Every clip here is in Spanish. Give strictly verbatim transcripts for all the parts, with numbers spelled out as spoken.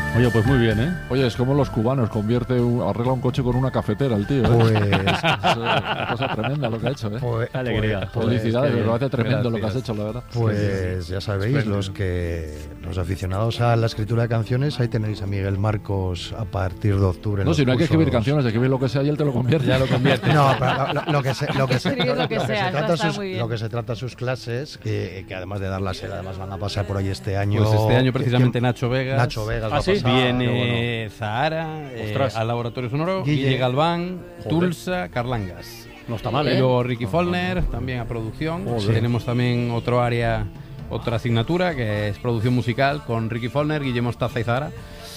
Oye, pues muy bien, ¿eh? Oye, es como los cubanos, convierte un, arregla un coche con una cafetera el tío, ¿eh? Pues... es una cosa tremenda lo que ha hecho, ¿eh? Pues, alegría. Pues, felicidades, me parece tremendo Gracias. lo que has hecho, la verdad. Pues ya sabéis, los que los aficionados a la escritura de canciones, ahí tenéis a Miguel Marcos a partir de octubre. No, si no hay que cursos... escribir canciones, escribir lo que sea y él te lo convierte. Ya lo convierte. No, pero lo, lo que se, lo que se, Escribir lo que lo que sea, se eso trata está sus, muy bien. lo que se trata sus clases, que, que además de darlas, además van a pasar por ahí este año. Pues este año precisamente que- Nacho Vegas. Nacho Vegas ¿Ah, va a sí? pasar, Viene qué Zahara eh, Ostras. al Laboratorio Sonoro, Guille. Guille Galván, Joder. Tulsa, Carlangas. No está mal, Y ¿eh? luego Ricky Follner, también a producción. Joder. Tenemos también otro área, otra asignatura, que es producción musical, con Ricky Follner, Guillermo Mostaza y Zahara.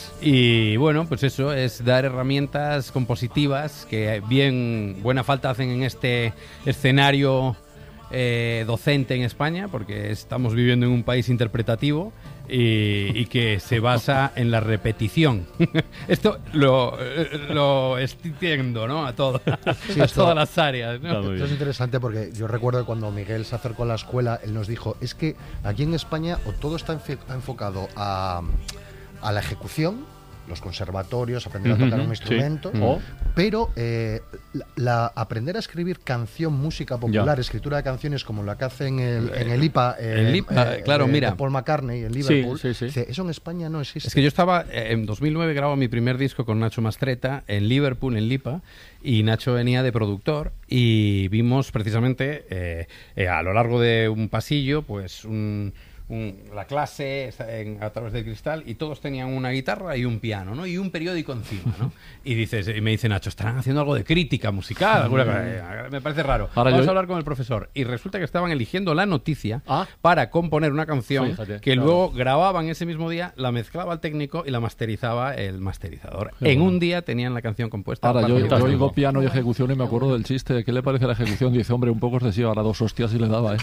Y bueno, pues eso, es dar herramientas compositivas que bien buena falta hacen en este escenario eh, docente en España, porque estamos viviendo en un país interpretativo y, y que se basa en la repetición. Esto lo, lo extiendo, ¿no? A, todo, Sí, a esto- todas las áreas, ¿no? Está muy Esto bien. es interesante porque yo recuerdo que cuando Miguel se acercó a la escuela, él nos dijo, es que aquí en España o todo está enfe- enfocado a, a la ejecución, los conservatorios, aprender a tocar Ujú, un sí. instrumento, O- pero eh, la, la- aprender a escribir canción, música popular, Ya. escritura de canciones como la que hace en el, en el I P A, eh, en el I P A, claro, de- mira. de Paul McCartney en Liverpool, sí, sí. dice, eso en España no existe. Es que yo estaba, eh, en dos mil nueve grabo mi primer disco con Nacho Mastreta en Liverpool, en Lipa, y Nacho venía de productor y vimos precisamente eh, eh, a lo largo de un pasillo, pues un... un- la clase está en- a través del cristal y todos tenían una guitarra y un piano, ¿no? Y un periódico encima, ¿no? Y dices, y me dice Nacho, estarán haciendo algo de crítica musical, alguna cosa? Eh, me parece raro. Ahora Vamos yo- a hablar con el profesor. Y resulta que estaban eligiendo la noticia Ah. para componer una canción Fíjate, que claro. luego grababan ese mismo día, la mezclaba el técnico y la masterizaba el masterizador. Qué En bueno. un día tenían la canción compuesta. Ahora, yo, para yo fantástico. oigo piano y ejecución y me acuerdo del chiste de qué le parece la ejecución. Dice, hombre, un poco excesivo, ahora dos hostias y le daba, ¿eh?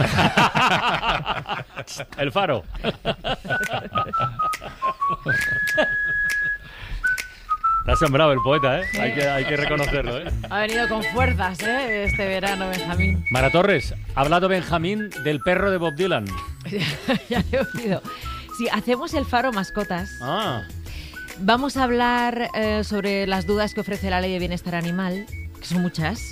El Faro. Te ha asombrado el poeta, ¿eh? Hay que, hay que reconocerlo, ¿eh? Ha venido con fuerzas, ¿eh? Este verano, Benjamín. Mara Torres, ha hablado Benjamín del perro de Bob Dylan. Ya le he oído. Si hacemos el Faro Mascotas, Ah, vamos a hablar eh, sobre las dudas que ofrece la Ley de Bienestar Animal, que son muchas.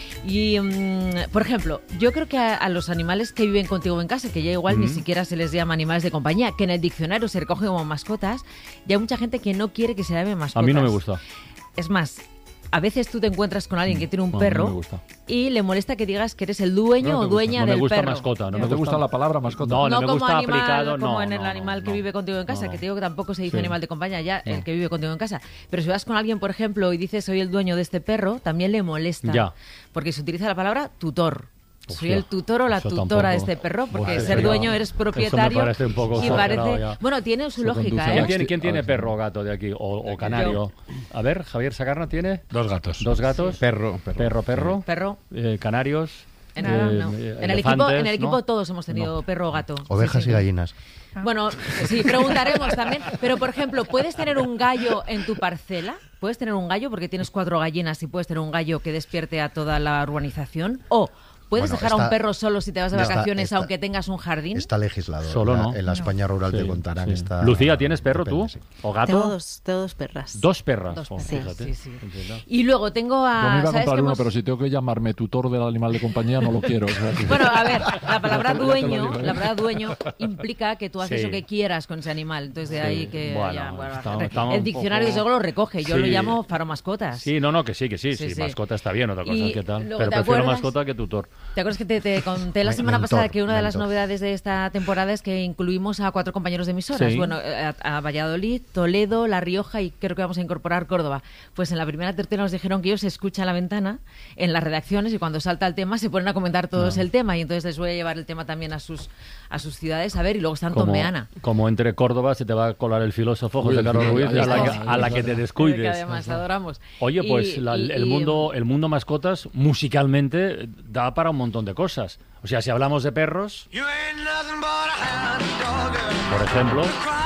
Y, mm, por ejemplo, yo creo que a, a los animales que viven contigo en casa, que ya igual ni siquiera se les llama animales de compañía, que en el diccionario se recogen como mascotas, ya hay mucha gente que no quiere que se llamen mascotas. a mí no me gusta. Es más, a veces tú te encuentras con alguien que tiene un No, a mí no perro me gusta. y le molesta que digas que eres el dueño No o me dueña No me del gusta perro. mascota, no ¿No me te gusta la palabra mascota? No, No, me como gusta animal, aplicado, como no, en el no, animal no, que no. vive contigo en casa, No. que te digo que tampoco se dice Sí. animal de compañía, ya No. el que vive contigo en casa. Pero si vas con alguien, por ejemplo, y dices soy el dueño de este perro, también le molesta. Ya. Porque se utiliza la palabra tutor. Soy Hostia, el tutor o la eso tutora tampoco. de este perro, porque Buah, ser eso ya- dueño eres eso propietario. me parece un poco y exagerado parece, ya. bueno, tiene su Eso lógica, conduce a ¿eh? ¿Quién la- tiene, quién tiene Ah, sí. perro o gato de aquí? O, o canario. A ver, Javier Sacarno tiene Dos gatos. dos gatos. Perro, perro. Perro, perro. Perro. eh, canarios. En, eh, el, no. eh, en el equipo, elefantes, en el equipo ¿no? todos hemos tenido perro o gato. Ovejas Sí, sí. y gallinas. Bueno, sí, preguntaremos también. Pero, por ejemplo, ¿puedes tener un gallo en tu parcela? ¿Puedes tener un gallo porque tienes cuatro gallinas y puedes tener un gallo que despierte a toda la urbanización? ¿O puedes Bueno, dejar a un está- perro solo si te vas de ya está, vacaciones está- aunque tengas un jardín? Está legislado. Solo en la, no. en la España rural Sí, te contarán. sí. Está, Lucía, ¿tienes perro tú? depende, sí. ¿O gato? Tengo dos, tengo dos perras. Dos perras. Dos Oh, perras, fíjate. sí, sí. Entiendo. Y luego tengo a... Yo me iba a ¿sabes comprar que uno, hemos- pero si tengo que llamarme tutor del animal de compañía, no lo quiero. O sea, que- Bueno, a ver, la palabra Ya te lo- ya te lo dueño, digo, ¿eh? la palabra dueño implica que tú haces Sí. lo que quieras con ese animal. Entonces de Sí. ahí que Bueno, ya, bueno, estamos- re- estamos el un diccionario poco- desde luego lo recoge. Yo Sí. lo llamo faro mascotas. Sí, no, no, que sí, que sí, Sí, sí, sí. mascota está bien, otra cosa Y es que tal. luego, Pero ¿te prefiero acuerdas? mascota que tutor. ¿Te acuerdas que te, te conté la Men- semana mentor, pasada que una de las mentor. novedades de esta temporada es que incluimos a cuatro compañeros de emisoras? Sí. Bueno, a, a Valladolid, Toledo, La Rioja y creo que vamos a incorporar Córdoba. Pues en la primera tertulia nos dijeron que ellos se escuchan a la ventana en las redacciones y cuando salta el tema se ponen a comentar todos el tema y entonces les voy a llevar el tema también a sus a sus ciudades a ver y luego está en Como, Tombeana. como entre Córdoba se te va a colar el filósofo Uy, José el Carlos filósofo, Ruiz, a la, ahí que, está, a la ahí que está. te Que descuides. además adoramos. Oye, Y- pues la- y- el y- mundo el mundo mascotas musicalmente da para un montón de cosas. O sea, si hablamos de perros, por ejemplo,